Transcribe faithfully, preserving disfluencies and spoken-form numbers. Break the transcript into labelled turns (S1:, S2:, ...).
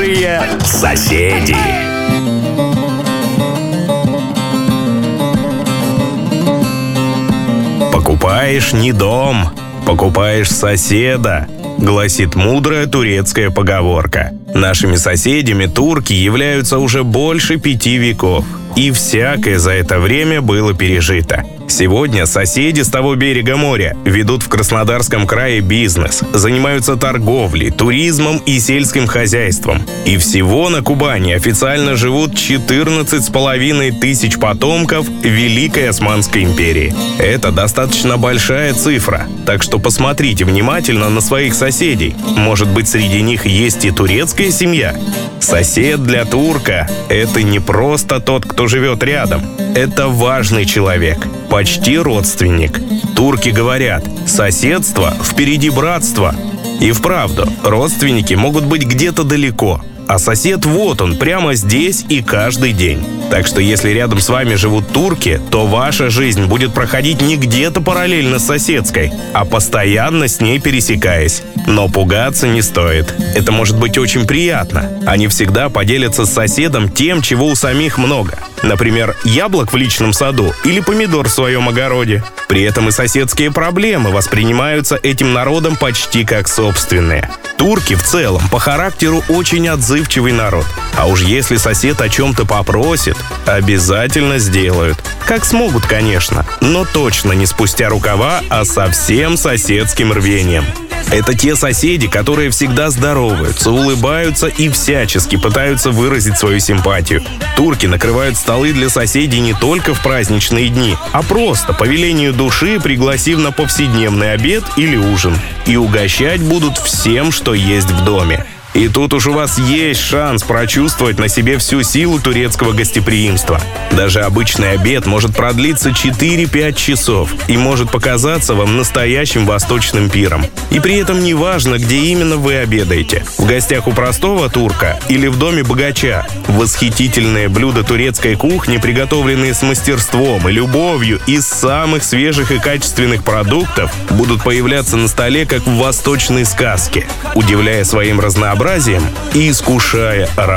S1: Добрые соседи. Покупаешь не дом, покупаешь соседа, гласит мудрая турецкая поговорка. Нашими соседями турки являются уже больше пяти веков, и всякое за это время было пережито. Сегодня соседи с того берега моря ведут в Краснодарском крае бизнес, занимаются торговлей, туризмом и сельским хозяйством. И всего на Кубани официально живут четырнадцать с половиной тысяч потомков Великой Османской империи. Это достаточно большая цифра, так что посмотрите внимательно на своих соседей. Может быть, среди них есть и турецкая семья? Сосед для турка – это не просто тот, кто живет рядом. Это важный человек, почти родственник. Турки говорят: соседство впереди братства. И вправду, родственники могут быть где-то далеко, а сосед вот он, прямо здесь и каждый день. Так что если рядом с вами живут турки, то ваша жизнь будет проходить не где-то параллельно с соседской, а постоянно с ней пересекаясь. Но пугаться не стоит. Это может быть очень приятно. Они всегда поделятся с соседом тем, чего у самих много. Например, яблок в личном саду или помидор в своем огороде. При этом и соседские проблемы воспринимаются этим народом почти как собственные. Турки в целом по характеру очень отзывчивый народ. А уж если сосед о чем-то попросит, обязательно сделают. Как смогут, конечно, но точно не спустя рукава, а со всем соседским рвением. Это те соседи, которые всегда здороваются, улыбаются и всячески пытаются выразить свою симпатию. Турки накрывают столы для соседей не только в праздничные дни, а просто по велению души, пригласив на повседневный обед или ужин. И угощать будут всем, что есть в доме. И тут уж у вас есть шанс прочувствовать на себе всю силу турецкого гостеприимства. Даже обычный обед может продлиться четыре-пять часов и может показаться вам настоящим восточным пиром. И при этом не важно, где именно вы обедаете. В гостях у простого турка или в доме богача. Восхитительные блюда турецкой кухни, приготовленные с мастерством и любовью из самых свежих и качественных продуктов, будут появляться на столе, как в восточной сказке, удивляя своим разнообразием и искушая ароматом.